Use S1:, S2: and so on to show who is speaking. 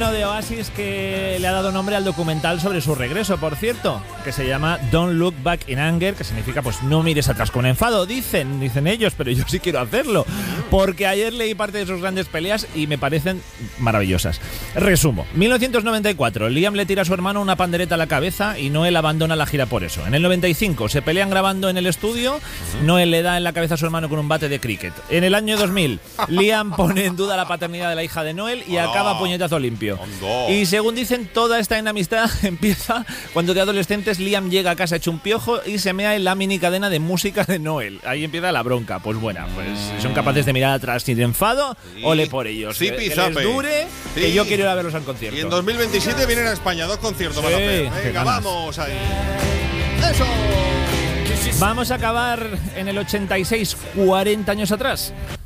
S1: bueno de Oasis que le ha dado nombre al documental sobre su regreso, por cierto, que se llama Don't Look Back in Anger, que significa pues no mires atrás con enfado, dicen ellos, pero yo sí quiero hacerlo, porque ayer leí parte de sus grandes peleas y me parecen maravillosas. Resumo, 1994, Liam le tira a su hermano una pandereta a la cabeza y Noel abandona la gira por eso. En el 95 se pelean grabando en el estudio, Noel le da en la cabeza a su hermano con un bate de cricket. En el año 2000, Liam pone en duda la paternidad de la hija de Noel y acaba puñetazo limpio. Y según dicen, toda esta enemistad empieza cuando de adolescentes Liam llega a casa hecho un piojo y se mea en la mini cadena de música de Noel. Ahí empieza la bronca. Pues bueno, pues son capaces de mirar atrás sin enfado, ole por ellos.
S2: Sí,
S1: que les dure, que yo quiero ir a verlos al concierto.
S2: Y en 2027 vienen a España, 2 conciertos van a hacer. Venga, vamos ahí. ¡Eso!
S1: Vamos a acabar en el 86, 40 años atrás.